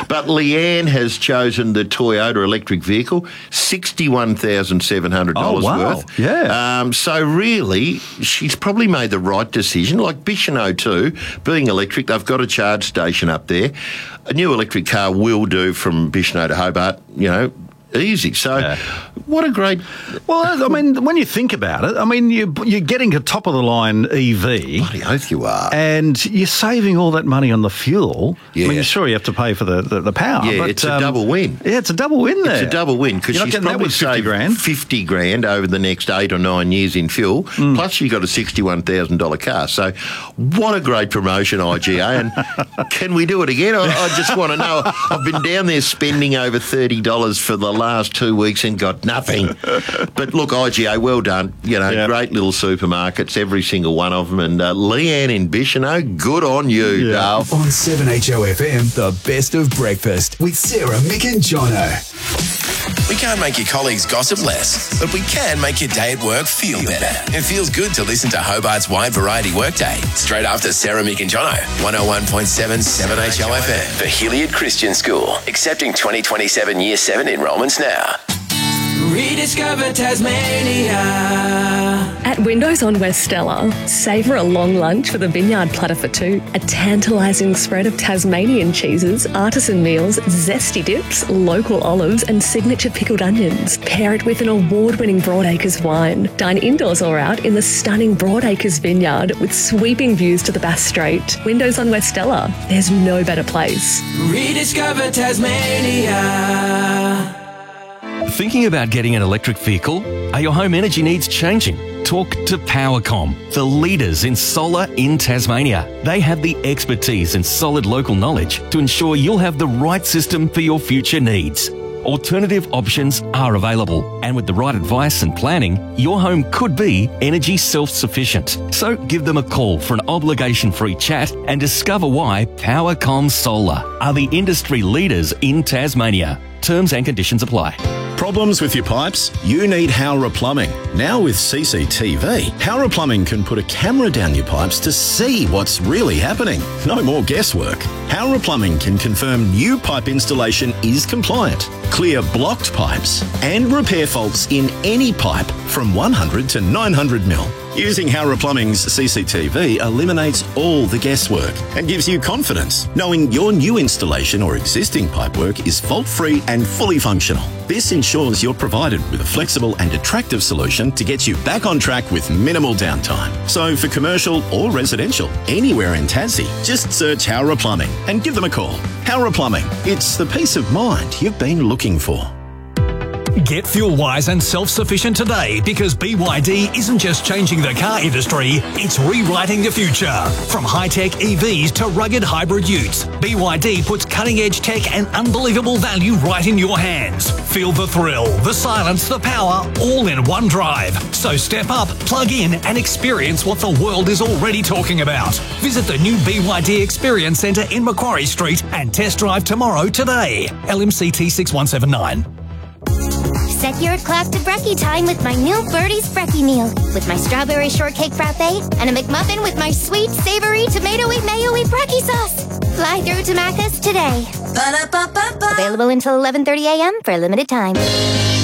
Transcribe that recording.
But Leanne has chosen the Toyota electric vehicle, $61,700 worth. Yeah. So really, she's probably made the right decision. Like Bicheno too, being electric, they've got a charge station up there. A new electric car will do from Bicheno to Hobart, easy. So what a great... Well, I mean, when you think about it, I mean, you're getting a top-of-the-line EV. Bloody oath you are. And you're saving all that money on the fuel. Yeah. I mean, sure, you have to pay for the power. Yeah, but, it's a double win. Yeah, it's a double win there. It's a double win because she's probably saved $50,000 over the next 8 or 9 years in fuel, plus she got a $61,000 car. So what a great promotion, IGA. And can we do it again? I just want to know. I've been down there spending over $30 for the last 2 weeks and got nothing. But look, IGA, well done. Great little supermarkets, every single one of them. And Leanne in Bicheno, good on you, Dale. On 7HOFM, the best of breakfast with Sarah, Mick and Jono. We can't make your colleagues gossip less, but we can make your day at work feel better. It feels good to listen to Hobart's Wide Variety Workday straight after Sarah, Mick and Jono. 101.7 7HOFM for Hilliard Christian School. Accepting 2027 Year 7 enrolments now. Rediscover Tasmania. At Windows on West Stella, savour a long lunch with a vineyard platter for two, a tantalising spread of Tasmanian cheeses, artisan meals, zesty dips, local olives and signature pickled onions. Pair it with an award-winning Broadacres wine. Dine indoors or out in the stunning Broadacres vineyard with sweeping views to the Bass Strait. Windows on West Stella. There's no better place. Rediscover Tasmania. Thinking about getting an electric vehicle? Are your home energy needs changing? Talk to Powercom, the leaders in solar in Tasmania. They have the expertise and solid local knowledge to ensure you'll have the right system for your future needs. Alternative options are available, and with the right advice and planning, your home could be energy self-sufficient. So give them a call for an obligation-free chat and discover why Powercom Solar are the industry leaders in Tasmania. Terms and conditions apply. Problems with your pipes? You need Howrah Plumbing. Now with CCTV, Howrah Plumbing can put a camera down your pipes to see what's really happening. No more guesswork. Howrah Plumbing can confirm new pipe installation is compliant, clear blocked pipes, and repair faults in any pipe from 100 to 900 mil. Using Howrah Plumbing's CCTV eliminates all the guesswork and gives you confidence knowing your new installation or existing pipework is fault-free and fully functional. This ensures you're provided with a flexible and attractive solution to get you back on track with minimal downtime. So for commercial or residential, anywhere in Tassie, just search Howrah Plumbing and give them a call. Howrah Plumbing, it's the peace of mind you've been looking for. Get fuel-wise and self-sufficient today because BYD isn't just changing the car industry, it's rewriting the future. From high-tech EVs to rugged hybrid utes, BYD puts cutting-edge tech and unbelievable value right in your hands. Feel the thrill, the silence, the power, all in one drive. So step up, plug in and experience what the world is already talking about. Visit the new BYD Experience Centre in Macquarie Street and test drive tomorrow today. LMCT 6179. Set your clock to brekkie time with my new Birdie's Brekkie meal. With my strawberry shortcake frappe and a McMuffin with my sweet, savory, tomatoey, mayo-y brekkie sauce. Fly through to Macca's today. Available until 11:30 a.m. for a limited time.